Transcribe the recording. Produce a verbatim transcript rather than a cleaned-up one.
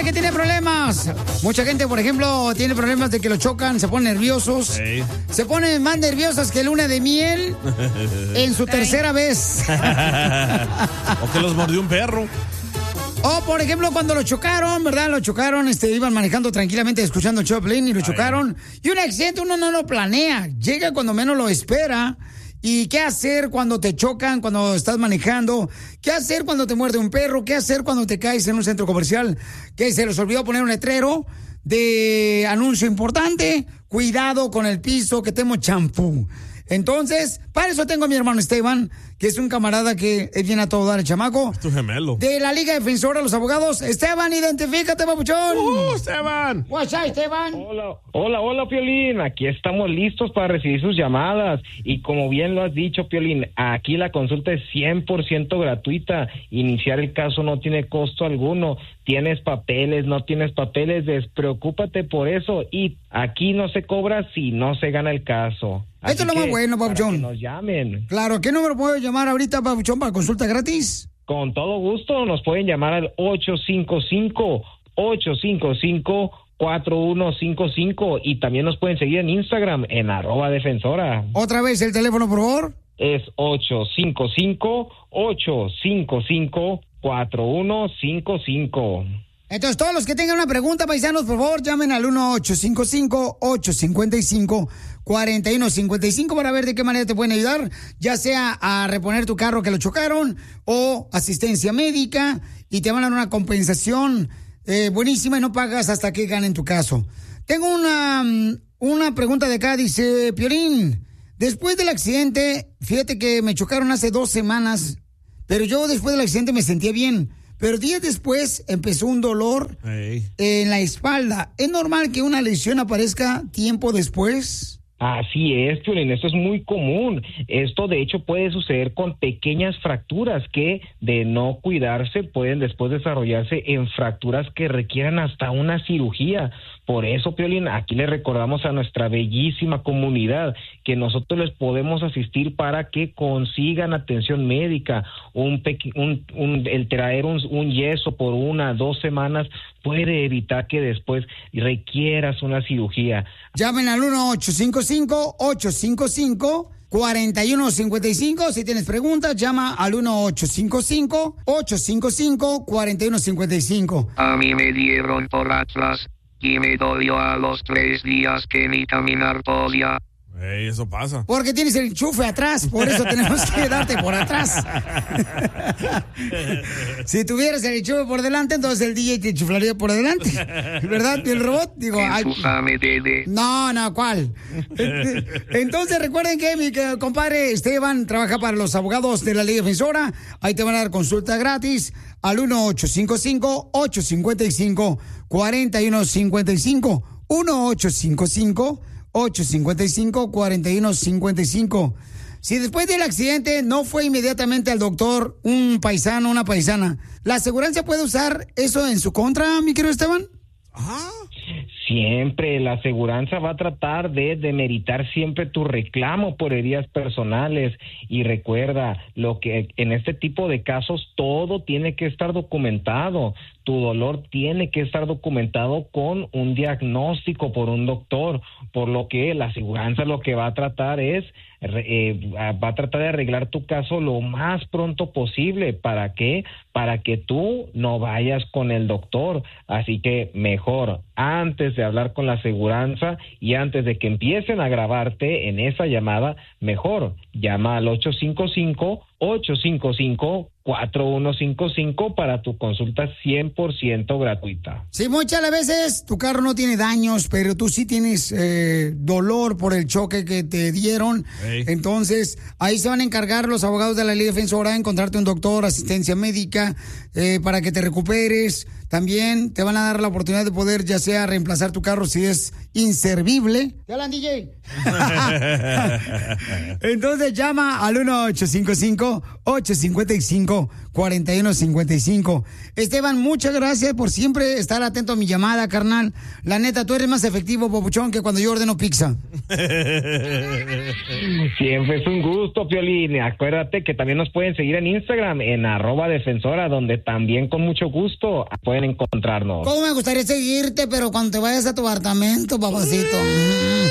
gente que tiene problemas. Mucha gente, por ejemplo, tiene problemas de que lo chocan, se ponen nerviosos. Sí. Se ponen más nerviosos que luna de miel en su tercera vez. O que los mordió un perro. O, por ejemplo, cuando lo chocaron, ¿verdad? Lo chocaron, este, iban manejando tranquilamente, escuchando Choplin y lo Ay. chocaron. Y un accidente uno no lo planea. Llega cuando menos lo espera. ¿Y qué hacer cuando te chocan, cuando estás manejando? ¿Qué hacer cuando te muerde un perro? ¿Qué hacer cuando te caes en un centro comercial? ¿Qué se les olvidó poner un letrero de anuncio importante? Cuidado con el piso, que tenemos champú. Entonces, para eso tengo a mi hermano Esteban, que es un camarada que es bien a todo dar el chamaco. Es tu gemelo. De la Liga Defensora de los Abogados. Esteban, identifícate, papuchón. ¡Uh, Esteban! What's up, Esteban? Hola, hola, hola, Piolín. Aquí estamos listos para recibir sus llamadas. Y como bien lo has dicho, Piolín, aquí la consulta es cien por ciento gratuita. Iniciar el caso no tiene costo alguno. Tienes papeles, no tienes papeles, despreocúpate por eso. Y aquí no se cobra si no se gana el caso. Así Esto es lo más bueno, papuchón. Que nos llamen. Claro, ¿qué número puedo llamar ahorita, papuchón, para consulta gratis? Con todo gusto, nos pueden llamar al ocho cinco cinco, ocho cinco cinco, cuatro uno cinco cinco y también nos pueden seguir en Instagram en arroba defensora. Otra vez el teléfono, por favor. Es ocho cinco cinco, ocho cinco cinco, cuatro uno cinco cinco. Entonces, todos los que tengan una pregunta, paisanos, por favor, llamen al uno ocho cinco cinco, ocho cinco cinco, cuatro uno cinco cinco para ver de qué manera te pueden ayudar, ya sea a reponer tu carro que lo chocaron o asistencia médica, y te van a dar una compensación eh, buenísima y no pagas hasta que ganen tu caso. Tengo una, una pregunta de acá, dice Piolín, después del accidente, fíjate que me chocaron hace dos semanas, pero yo después del accidente me sentía bien. Pero días después empezó un dolor hey. en la espalda. ¿Es normal que una lesión aparezca tiempo después? Así es, Piolín, esto es muy común. Esto, de hecho, puede suceder con pequeñas fracturas que, de no cuidarse, pueden después desarrollarse en fracturas que requieran hasta una cirugía. Por eso, Piolín, aquí le recordamos a nuestra bellísima comunidad que nosotros les podemos asistir para que consigan atención médica. Un, pequ- un, un el traer un, un yeso por una, dos semanas puede evitar que después requieras una cirugía. Llamen al uno ocho cinco cinco, ocho cinco cinco, cuatro uno cinco cinco. Si tienes preguntas, llama al uno ocho cinco cinco, ocho cinco cinco, cuatro uno cinco cinco. A mí me dieron por Atlas y me dolió a los tres días que ni caminar podía. Ey, eso pasa. Porque tienes el enchufe atrás, por eso tenemos que darte por atrás. Si tuvieras el enchufe por delante, entonces el D J te enchuflaría por delante, ¿verdad? Y el robot, digo, ay, no, no, ¿cuál? Entonces recuerden que mi compadre Esteban trabaja para los abogados de la Liga Defensora. Ahí te van a dar consulta gratis al uno ocho cinco cinco, ocho cinco cinco, cuatro uno cinco cinco. uno ocho cinco cinco, ocho cinco cinco, cuatro uno cinco cinco. Si después del accidente no fue inmediatamente al doctor un paisano, una paisana, ¿la aseguranza puede usar eso en su contra, mi querido Esteban? Ajá. Siempre la aseguranza va a tratar de demeritar siempre tu reclamo por heridas personales. Y recuerda, lo que en este tipo de casos todo tiene que estar documentado. Tu dolor tiene que estar documentado con un diagnóstico por un doctor, por lo que la aseguranza lo que va a tratar es eh, va a tratar de arreglar tu caso lo más pronto posible. ¿Para qué? Para que tú no vayas con el doctor. Así que mejor, antes de hablar con la aseguranza y antes de que empiecen a grabarte en esa llamada, mejor llama al ocho cinco cinco, ocho cinco cinco, cuatro uno cinco cinco para tu consulta cien por ciento gratuita. Sí, muchas veces tu carro no tiene daños, pero tú sí tienes eh, dolor por el choque que te dieron. Hey. Entonces, ahí se van a encargar los abogados de la Liga Defensora de encontrarte un doctor, asistencia médica, eh, para que te recuperes. También te van a dar la oportunidad de poder ya sea reemplazar tu carro si es inservible. ¿Te hablan, D J? Entonces llama al uno ocho cinco cinco, cinco, ocho cinco cinco, cuatro uno cinco cinco. Esteban, muchas gracias por siempre estar atento a mi llamada, carnal. La neta, tú eres más efectivo, papuchón, que cuando yo ordeno pizza. Siempre es un gusto, Piolín. Acuérdate que también nos pueden seguir en Instagram, en arroba defensora, donde también con mucho gusto pueden encontrarnos. ¿Cómo me gustaría seguirte, pero cuando te vayas a tu apartamento, papacito?